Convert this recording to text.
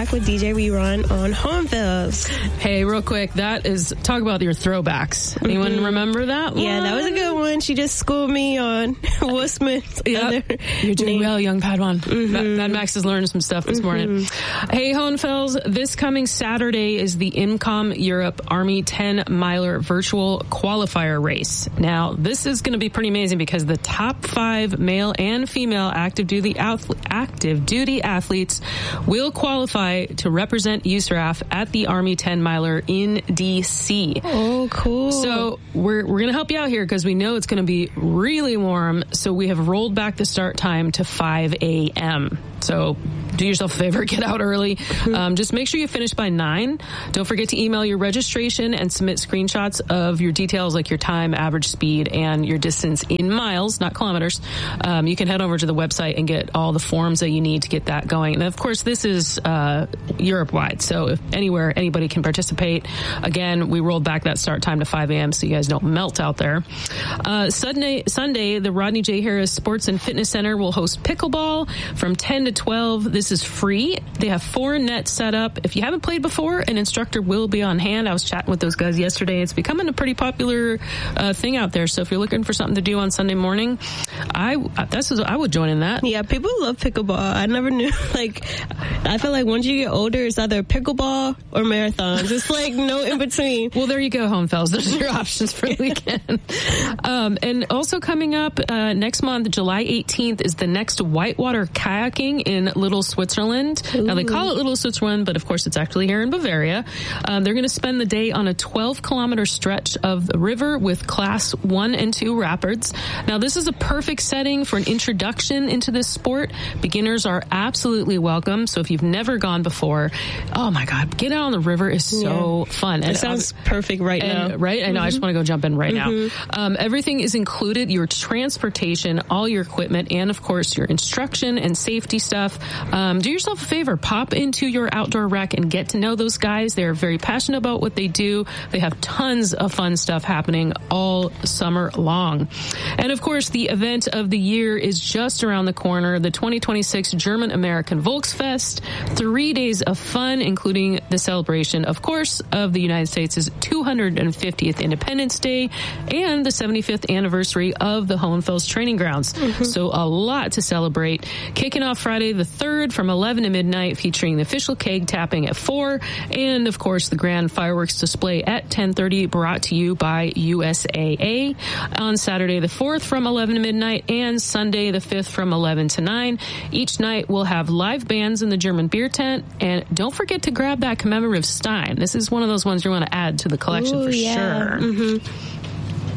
back with DJ Rerun on Home Fills. Hey, real quick, that is, talk about your throwbacks. Anyone remember that one? Yeah, that was a good one. She just schooled me on Will Smith's other You're doing name. well, young Padawan. Mad Max has learned some stuff this morning. Hey, Hohenfels, this coming Saturday is the Incom Europe Army 10-miler virtual qualifier race. Now, this is going to be pretty amazing because the top 5 male and female active duty athletes will qualify to represent USRAF at the Army 10-miler in D.C. Oh, cool. So we're going to help you out here because we know it's going to be really warm. So we have rolled back the start time to 5 a.m. So do yourself a favor, get out early. Just make sure you finish by 9. Don't forget to email your registration and submit screenshots of your details like your time, average speed, and your distance in miles, not kilometers. You can head over to the website and get all the forms that you need to get that going. And of course, this is Europe-wide, so if anybody can participate. Again, we rolled back that start time to 5 a.m. so you guys don't melt out there. Sunday, the Rodney J. Harris Sports and Fitness Center will host pickleball from 10 to 12. This is free. They have 4 nets set up. If you haven't played before, an instructor will be on hand. I was chatting with those guys yesterday. It's becoming a pretty popular thing out there. So if you're looking for something to do on Sunday morning, I would join in that. Yeah, people love pickleball. I never knew. I feel like once you get older, it's either pickleball or marathons. It's like no in between. Well, there you go, Hohenfels. Those are your options for the weekend. And also coming up next month, July 18th, is the next whitewater kayaking in Little Switzerland. Ooh. Now, they call it Little Switzerland, but of course it's actually here in Bavaria. They're going to spend the day on a 12-kilometer stretch of the river with Class 1 and 2 rapids. Now, this is a perfect setting for an introduction into this sport. Beginners are absolutely welcome. So if you've never gone before, oh my God, get out on the river is so fun. It sounds perfect right now. Right? I know. I just want to go jump in right now. Everything is included, your transportation, all your equipment, and of course your instruction and safety stuff. Do yourself a favor, pop into your outdoor rec and get to know those guys. They're very passionate about what they do. They have tons of fun stuff happening all summer long. And of course, the event of the year is just around the corner, the 2026 German-American Volksfest. 3 days of fun, including the celebration, of course, of the United States' 250th Independence Day and the 75th anniversary of the Hohenfels Training Grounds. So a lot to celebrate. Kicking off Friday the 3rd from 11 to midnight, featuring the official keg tapping at 4, and of course the grand fireworks display at 10:30, brought to you by USAA. On Saturday the 4th from 11 to midnight, and Sunday the 5th from 11 to 9. Each night we'll have live bands in the German beer tent, and don't forget to grab that commemorative stein. This is one of those ones you want to add to the collection. Ooh, for sure.